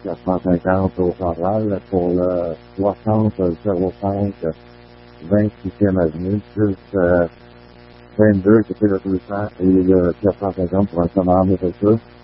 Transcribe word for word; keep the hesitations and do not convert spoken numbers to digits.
quatre cent cinquante au central pour le soixante zéro cinq vingt-sixième avenue, plus euh, vingt-deux qui fait le deux cents et le quatre cent cinquante pour un commande de ça.